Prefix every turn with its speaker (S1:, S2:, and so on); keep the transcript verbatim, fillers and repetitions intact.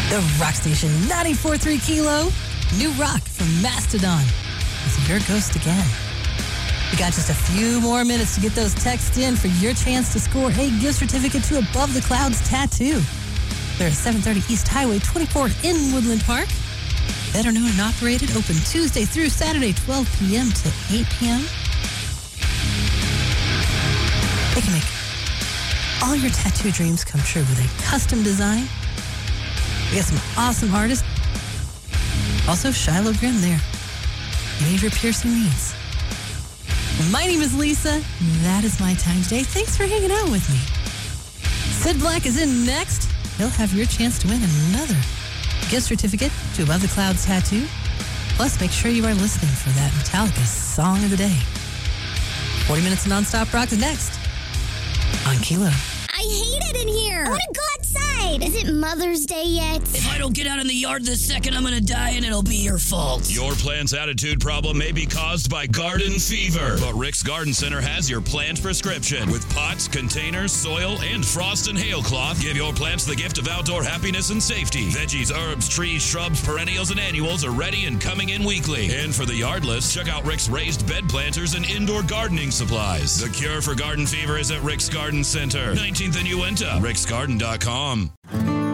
S1: The Rock Station ninety-four point three Kilo. New Rock from Mastodon. It's your ghost again. We got just a few more minutes to get those texts in for your chance to score a gift certificate to Above the Clouds Tattoo. They're at seven thirty East Highway twenty-four in Woodland Park. Better known and operated, open Tuesday through Saturday, twelve p.m. to eight p.m. They can make all your tattoo dreams come true with a custom design. We got some awesome artists. Also, Shiloh Grimm there. Any of your piercing needs. My name is Lisa. That is my time today. Thanks for hanging out with me. Sid Black is in next. He'll have your chance to win another gift certificate to Above the Clouds Tattoo. Plus, make sure you are listening for that Metallica Song of the Day. forty minutes of nonstop rock is next on Kilo.
S2: I hate it in here. I want to go outside. Is it Mother's Day yet?
S3: If I don't get out in the yard this second, I'm going to die and it'll be your fault.
S4: Your plant's attitude problem may be caused by garden fever, but Rick's Garden Center has your plant prescription. With pots, containers, soil, and frost and hail cloth, give your plants the gift of outdoor happiness and safety. Veggies, herbs, trees, shrubs, perennials, and annuals are ready and coming in weekly. And for the yardless, check out Rick's raised bed planters and indoor gardening supplies. The cure for garden fever is at Rick's Garden Center, nineteenth and Uinta, ricksgarden dot com.